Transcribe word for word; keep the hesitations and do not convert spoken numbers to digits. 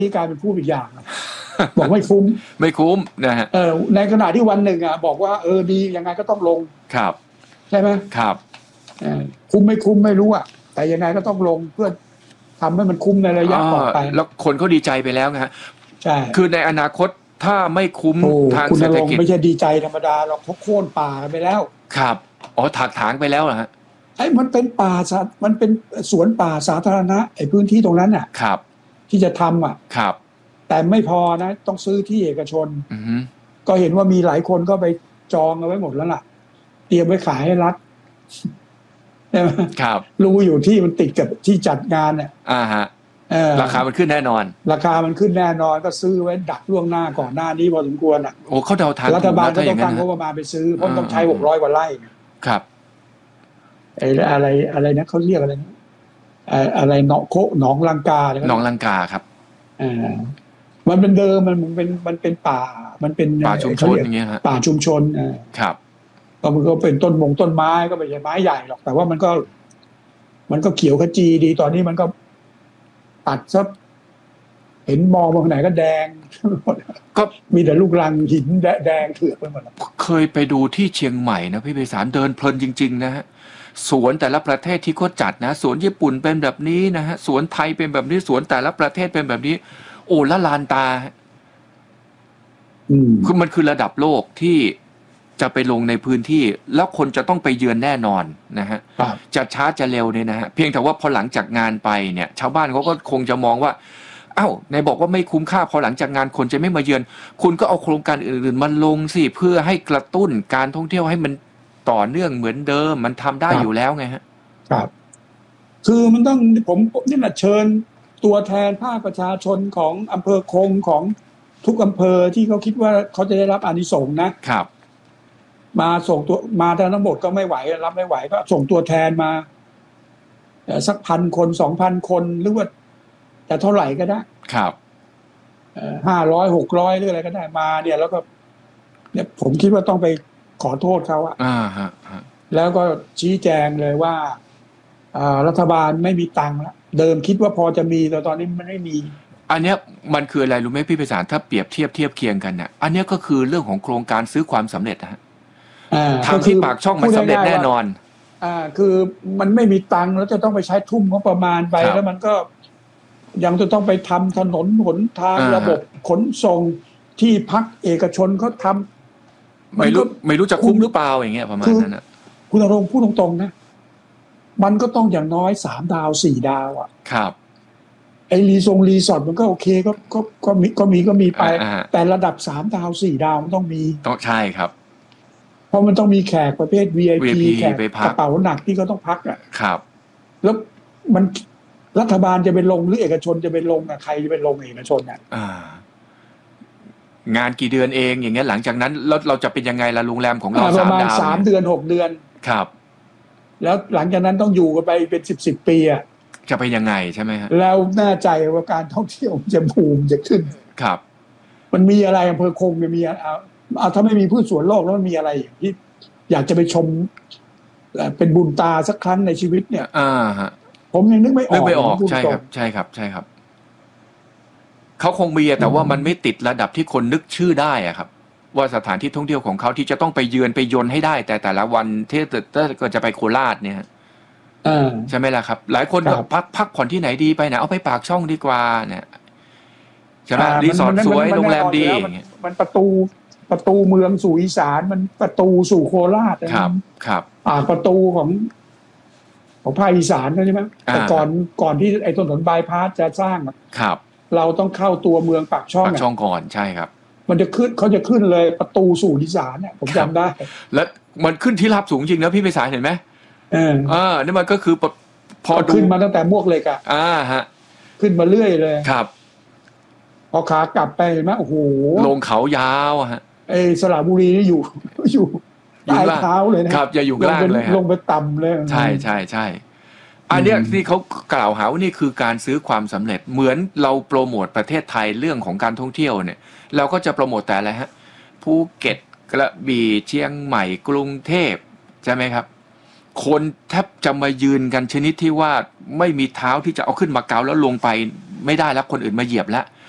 ที่กลายเป็นพูดอีกอย่างบอกไม่คุ้มไม่คุ้มนะฮะเออในขณะที่วันหนึ่งอ่ะบอกว่าเออดียังไงก็ต้องลงครับใช่ไหมครับเออคุ้มไม่คุ้มไม่รู้อ่ะแต่ยังไงก็ต้องลงเพื่อทำให้มันคุ้มในระยะต่อไปแล้วคนเขาดีใจไปแล้วนะฮะใช่คือในอนาคตถ้าไม่คุ้มทางเศรษฐกิจไม่ใช่ดีใจธรรมดาเราเขาโค่นป่ากันไปแล้วครับอ๋อถากถางไปแล้วเหรอฮะไอ้มันเป็นป่ามันเป็นสวนป่าสาธารณะไอ้พื้นที่ตรงนั้นอ่ะครับที่จะทำอ่ะครับแต่ไม่พอนะต้องซื้อที่เอกชนอือฮึก็เห็นว่ามีหลายคนก็ไปจองเอาไว้หมดแล้วล่ะเตรียมไว้ขายให้รัฐใช่ไหมครับรู้อยู่ที่มันติดกับที่จัดงานเนี่ยอ่าฮะราคามันขึ้นแน่นอนราคามันขึ้นแน่นอนก็ซื้อไว้ดักล่วงหน้าก่อนหน้านี้พอสมควรอ่ะโอ้เขาเดาทางรัฐบาลก็ต้องตั้งงบประมาณไปซื้อเพราะต้องใช้หกร้อยกว่าไร่ครับไอ้อะไรอะไรนะเขาเรียกอะไรนะอะไรหนองโคหนองลังกาหนองลังกาครับอ่ามันเป็นเดิมมันเป็นมันเป็นป่ามันเป็นป่าชุมชนอย่างเงี้ยฮะป่าชุมชนอ่าครับก็มันก็เป็นต้นมงต้นไม้ก็ไม่ใช่ไม้ใหญ่หรอกแต่ว่ามันก็มันก็เขียวขจีดีตอนนี้มันก็ตัดซะเห็นมองไปไหนก็แดงก็มีแต่ลูกรังหินแดงเถือกไปหมดเคยไปดูที่เชียงใหม่นะพี่ไพศาลเดินเพลินจริงๆนะฮะสวนแต่ละประเทศที่เขาจัดนะสวนญี่ปุ่นเป็นแบบนี้นะฮะสวนไทยเป็นแบบนี้สวนแต่ละประเทศเป็นแบบนี้โอ้ละลานตาคือมันคือระดับโลกที่จะไปลงในพื้นที่แล้วคนจะต้องไปเยือนแน่นอนนะฮะจะช้าจะเร็วเนี่ยนะฮะเพียงแต่ว่าพอหลังจากงานไปเนี่ยชาวบ้านเขาก็คงจะมองว่าอ้าวไหนบอกว่าไม่คุ้มค่าพอหลังจากงานคนจะไม่มาเยือนคุณก็เอาโครงการอื่นๆมาลงสิเพื่อให้กระตุ้นการท่องเที่ยวให้มันต่อเนื่องเหมือนเดิมมันทำได้อยู่แล้วไงฮะครับคือมันต้องผมนี่แหละเชิญตัวแทนภาคประชาชนของอำเภอคงของทุกอำเภอที่เขาคิดว่าเขาจะได้รับอานิสงส์นะครับมาส่งตัวมาทั้งหมดก็ไม่ไหวรับไม่ไหวก็ส่งตัวแทนมาสักพันคนสองพันคนหรือว่าแต่เท่าไหร่ก็ได้ครับห้าร้อยหกร้อยหรืออะไรก็ได้มาเนี่ยแล้วก็เนี่ยผมคิดว่าต้องไปขอโทษเขาอะอ่าฮะแล้วก็ชี้แจงเลยว่ารัฐบาลไม่มีตังค์แล้วเดิมคิดว่าพอจะมีแต่ตอนนี้มันไม่มีอันเนี้ยมันคืออะไรรู้ไหมพี่ไพศาลถ้าเปรียบเทียบเทียบเคียงกันเนี่ยอันเนี้ยก็คือเรื่องของโครงการซื้อความสำเร็จนะฮะทางที่ปากช่องมันสำเร็จแน่นอนอ่าคือมันไม่มีตังค์แล้วจะต้องไปใช้ทุ่มงบประมาณไปแล้วมันก็ยังจะต้องไปทำถนนหนทางระบบขนส่งที่พักเอกชนเขาทำไม่รู้ไม่รู้จะคุ้มหรือเปล่าอย่างเงี้ยประมาณนั้นนะคุณอารมณ์พูดตรงๆนะมันก็ต้องอย่างน้อยสามดาวสี่ดาวอ่ะครับไอ้รีทรงรีสอร์ทมันก็โอเคก็ก็ก็มีก็มีก็มีไปแต่ระดับสามดาวสี่ดาวมันต้องมีต้องใช่ครับเพราะมันต้องมีแขกประเภท วี ไอ พี แขกกระเป๋าหนักที่เขาต้องพักอ่ะครับแล้วมันรัฐบาลจะเป็นลงหรือเอกชนจะเป็นลงอ่ะใครจะเป็นลงเอกชนอ่ะอ่างานกี่เดือนเองอย่างเงี้ยหลังจากนั้นเราเราจะเป็นยังไงล่ะโรงแรมของเราประมาณสามเดือนหกเดือนครับแล้วหลังจากนั้นต้องอยู่กันไปเป็นสิบสิบปีอ่ะจะเป็นยังไงใช่ไหมฮะแล้วแน่ใจว่าการท่องเที่ยวจะบูมจะขึ้นครับมันมีอะไรอำเภอคงมีเอาเอาถ้าไม่มีพืชสวนโลกแล้วมันมีอะไรที่อยากจะไปชมเป็นบุญตาสักครั้งในชีวิตเนี่ยอ่าฮะผมยังนึกไม่ออกนึกไม่ออกใช่ครับใช่ครับใช่ครับเขาคงมีแต่ว่ามันไม่ติดระดับที่คนนึกชื่อได้อะครับว่าสถานที่ท่องเที่ยวของเขาที่จะต้องไปเยือนไปยนให้ได้แต่แต่ละวันที่ถ้าเกิดจะไปโคราชเนี่ยใช่ไหมล่ะครับหลายคนก็พักพักผ่อนที่ไหนดีไปไหนเอาไปปากช่องดีกว่าเนี่ยใช่ไหมรีสอร์ทสวยโรงแรมดีมันประตูประตูเมืองสู่อีสานมันประตูสู่โคราชครับครับอ่าประตูของของภาคอีสานใช่ไหมแต่ก่อนก่อนที่ไอ้ถนนบายพาสจะสร้างครับเราต้องเข้าตัวเมืองปากช่องปากช่องก่อนใช่ครับมันจะขึ้นเขาจะขึ้นเลยประตูสู่อีสานเนี่ยผมจำได้แล้วมันขึ้นที่ราบสูงจริงนะพี่ไพศาลเห็นไหมเอออ่านี่มันก็คือพอขึ้นมาตั้งแต่มวกเหล็กอ่ะอ่าฮะขึ้นมาเรื่อยเลยครับพอขากลับไปเห็นไหมโอ้โหลงเขายาวฮะไอ้สระบุรีนี่อยู่อยู่ใต้เท้าเลยนะครับอย่าอยู่ล่างเลยลงไปต่ำเลยใช่ใช่ใช่อันนี้ที่เขากล่าวหาว่านี่คือการซื้อความสำเร็จเหมือนเราโปรโมทประเทศไทยเรื่องของการท่องเที่ยวเนี่ยเราก็จะโปรโมทแต่อะไรฮะภูเก็ตกระบี่เชียงใหม่กรุงเทพใช่ไหมครับคนแทบจะมายืนกันชนิดที่ว่าไม่มีเท้าที่จะเอาขึ้นมาเกาแล้วลงไปไม่ได้แล้วคนอื่นมาเหยียบแล้ว